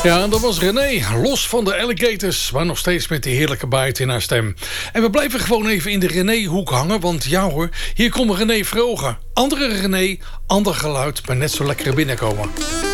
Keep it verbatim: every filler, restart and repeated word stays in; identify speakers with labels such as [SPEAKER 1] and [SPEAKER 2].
[SPEAKER 1] Ja, en dat was René, los van de Alligators, maar nog steeds met die heerlijke bite in haar stem. En we blijven gewoon even in de René-hoek hangen, want ja hoor, hier komt René Vroger. Andere René, ander geluid, maar net zo lekker binnenkomen.